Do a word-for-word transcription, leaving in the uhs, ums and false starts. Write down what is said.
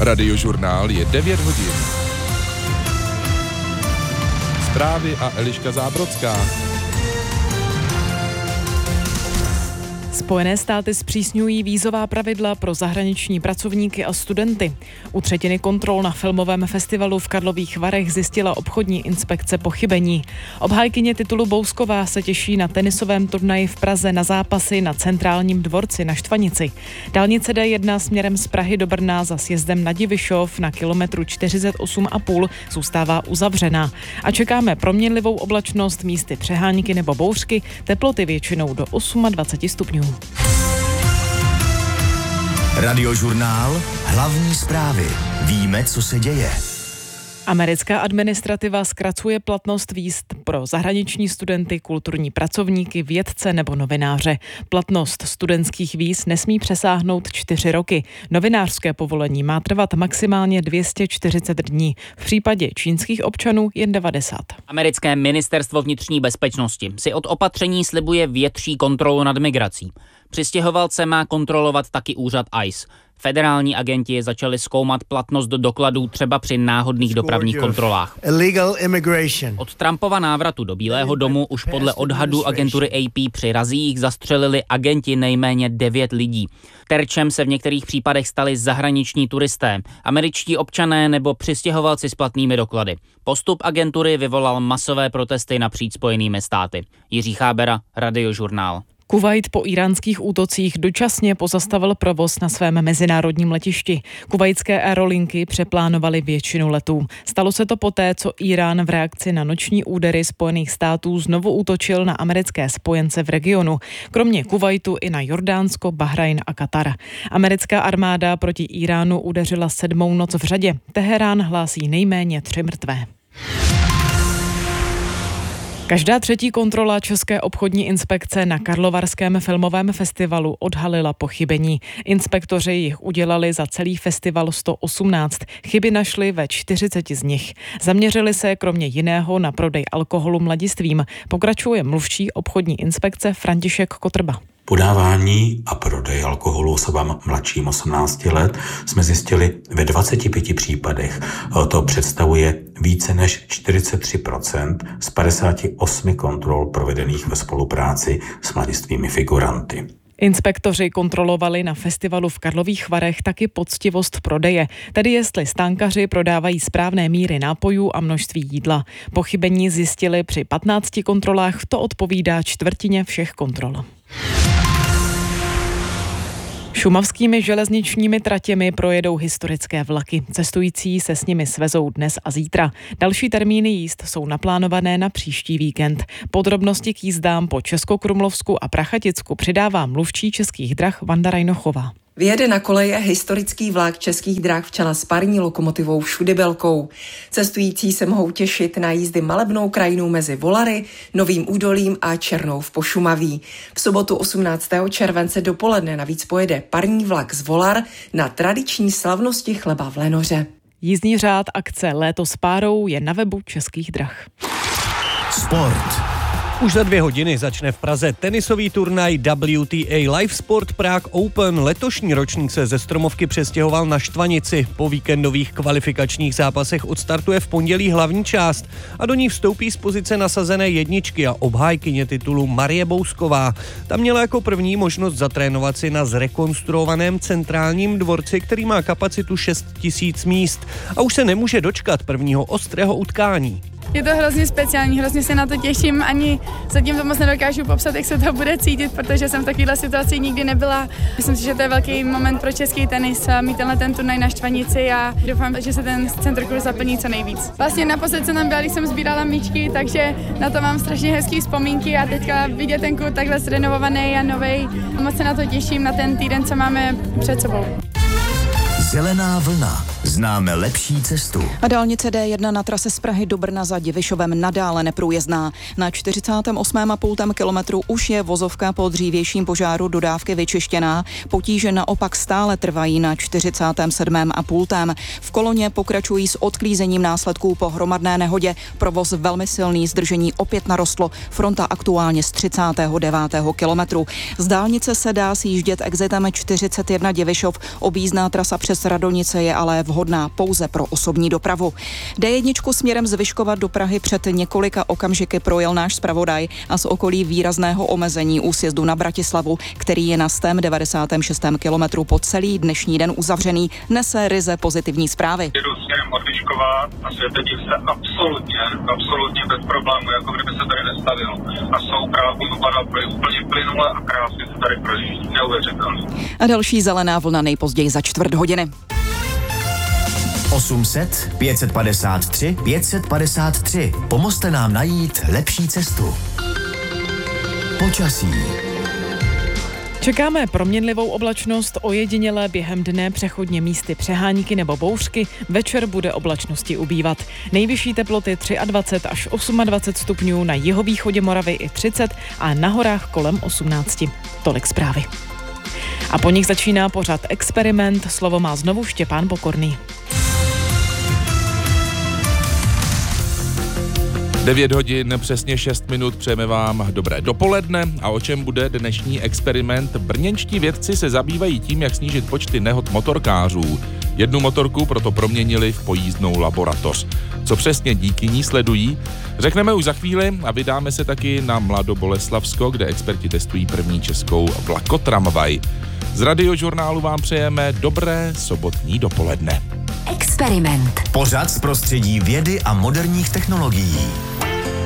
Radiožurnál je devět hodin. Zprávy a Eliška Zábrodská. Spojené státy zpřísňují vízová pravidla pro zahraniční pracovníky a studenty. U třetiny kontrol na filmovém festivalu v Karlových Varech zjistila obchodní inspekce pochybení. Obhájkyně titulu Bousková se těší na tenisovém turnaji v Praze na zápasy na Centrálním dvorci na Štvanici. Dálnice D jedna směrem z Prahy do Brna za sjezdem na Divišov na kilometru čtyřicet osm a půl zůstává uzavřená. A čekáme proměnlivou oblačnost, místy přehánky nebo bouřky, teploty většinou do dvacet osm stupňů. Radiožurnál, hlavní zprávy. Víme, co se děje. Americká administrativa zkracuje platnost víz pro zahraniční studenty, kulturní pracovníky, vědce nebo novináře. Platnost studentských víz nesmí přesáhnout čtyři roky. Novinářské povolení má trvat maximálně dvě stě čtyřicet dní. V případě čínských občanů jen devadesát. Americké ministerstvo vnitřní bezpečnosti si od opatření slibuje větší kontrolu nad migrací. Přistěhovalce má kontrolovat taky úřad I C E. Federální agenti začali zkoumat platnost do dokladů třeba při náhodných dopravních kontrolách. Od Trumpova návratu do Bílého domu už podle odhadu agentury A P při razích zastřelili agenti nejméně devět lidí. Terčem se v některých případech stali zahraniční turisté, američtí občané nebo přistěhovalci s platnými doklady. Postup agentury vyvolal masové protesty napříč Spojenými státy. Jiří Chábera, Radiožurnál. Kuvajt po íránských útocích dočasně pozastavil provoz na svém mezinárodním letišti. Kuvajtské aerolinky přeplánovaly většinu letů. Stalo se to poté, co Írán v reakci na noční údery Spojených států znovu útočil na americké spojence v regionu. Kromě Kuvajtu i na Jordánsko, Bahrajn a Katar. Americká armáda proti Iránu udeřila sedmou noc v řadě. Teherán hlásí nejméně tři mrtvé. Každá třetí kontrola České obchodní inspekce na Karlovarském filmovém festivalu odhalila pochybení. Inspektoři jich udělali za celý festival sto osmnáct. Chyby našli ve čtyřiceti z nich. Zaměřili se kromě jiného na prodej alkoholu mladistvým. Pokračuje mluvčí obchodní inspekce František Kotrba. Podávání a prodej alkoholu osobám mladším osmnácti let jsme zjistili ve dvaceti pěti případech. To představuje více než čtyřicet tři procent z padesáti osmi kontrol provedených ve spolupráci s mladistvými figuranty. Inspektoři kontrolovali na festivalu v Karlových Varech taky poctivost prodeje, tedy jestli stánkaři prodávají správné míry nápojů a množství jídla. Pochybení zjistili při patnácti kontrolách, to odpovídá čtvrtině všech kontrol. Šumavskými železničními tratěmi projedou historické vlaky. Cestující se s nimi svezou dnes a zítra. Další termíny jízd jsou naplánované na příští víkend. Podrobnosti k jízdám po Českokrumlovsku a Prachaticku přidává mluvčí Českých drah Vanda Rajnochová. Vyjede na koleje historický vlak Českých drah v čele s parní lokomotivou Všudybylkou. Cestující se mohou těšit na jízdy malebnou krajinou mezi Volary, Novým Údolím a Černou v Pošumaví. V sobotu osmnáctého července dopoledne navíc pojede parní vlak z Volar na tradiční slavnosti chleba v Lenoře. Jízdní řád akce Léto s párou je na webu Českých drah. Sport. Už za dvě hodiny začne v Praze tenisový turnaj W T A Live Sport Prague Open. Letošní ročník se ze Stromovky přestěhoval na Štvanici. Po víkendových kvalifikačních zápasech odstartuje v pondělí hlavní část a do ní vstoupí z pozice nasazené jedničky a obhájkyně titulu Marie Bousková. Ta měla jako první možnost zatrénovat si na zrekonstruovaném Centrálním dvorci, který má kapacitu šest tisíc míst a už se nemůže dočkat prvního ostrého utkání. Je to hrozně speciální, hrozně se na to těším, ani zatím to moc nedokážu popsat, jak se to bude cítit, protože jsem v takovéhle situaci nikdy nebyla. Myslím si, že to je velký moment pro český tenis, mít tenhle ten turnaj na Štvanici a doufám, že se ten centrokurs zaplní co nejvíc. Vlastně naposled jsem tam byla, když jsem sbírala míčky, takže na to mám strašně hezký vzpomínky a teďka vidět ten kurt takhle zrenovovaný a novej. Moc se na to těším, na ten týden, co máme před sebou. Zelená vlna. Známe lepší cestu. A dálnice D jedna na trase z Prahy do Brna za Divišovem nadále neprůjezdná. Na čtyřicátém osmém a půl kilometru už je vozovka po dřívějším požáru dodávky vyčištěná. Potíže naopak stále trvají na čtyřicátém sedmém a půl. V koloně pokračují s odklízením následků po hromadné nehodě. Provoz velmi silný, zdržení opět narostlo. Fronta aktuálně z třicátého devátého kilometru. Z dálnice se dá sjíždět exitem čtyřicet jedna Divišov. Objízdná trasa přes Radonice je ale v vhodná pouze pro osobní dopravu. D jedna směrem z Vyškova do Prahy před několika okamžiky projel náš zpravodaj a z okolí výrazného omezení úsjezdu na Bratislavu, který je na sto devadesátém šestém kilometru po celý dnešní den uzavřený, nese ryze pozitivní zprávy. Jedu směrem od Vyškova a Světediv se absolutně, absolutně bez problémů, jako kdyby se tady nestavil. A soukrátku vypadá úplně plynule a krásně se tady projíždí. Neuvěřitelný. A další zelená vlna nejpozději za čtvrt hodiny. osm set, pět set padesát tři, pět set padesát tři. Pomozte nám najít lepší cestu. Počasí. Čekáme proměnlivou oblačnost, ojedinělé během dne přechodně místy přehánky nebo bouřky, večer bude oblačnosti ubývat. Nejvyšší teploty dvacet tři až dvacet osm stupňů, na jihovýchodě Moravy i třicet a na horách kolem osmnáct. Tolik zprávy. A po nich začíná pořad Experiment, slovo má znovu Štěpán Pokorný. devět hodin, přesně šest minut, přejeme vám dobré dopoledne. A o čem bude dnešní experiment? Brněnští vědci se zabývají tím, jak snížit počty nehod motorkářů. Jednu motorku proto proměnili v pojízdnou laboratoř. Co přesně díky ní sledují, řekneme už za chvíli a vydáme se taky na Mladoboleslavsko, kde experti testují první českou vlakotramvaj. Z Radiožurnálu vám přejeme dobré sobotní dopoledne. Experiment. Pořad z prostředí vědy a moderních technologií.